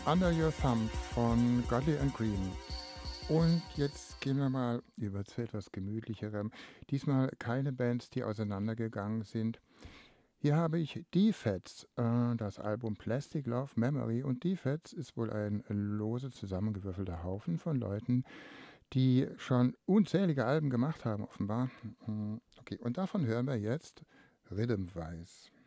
Under Your Thumb von Godley and Green. Und jetzt gehen wir mal über zu etwas Gemütlicherem. Diesmal keine Bands, die auseinandergegangen sind. Hier habe ich Defats, das Album Plastic Love Memory. Und Defats ist wohl ein lose zusammengewürfelter Haufen von Leuten, die schon unzählige Alben gemacht haben, offenbar. Okay, und davon hören wir jetzt Rhythmwise.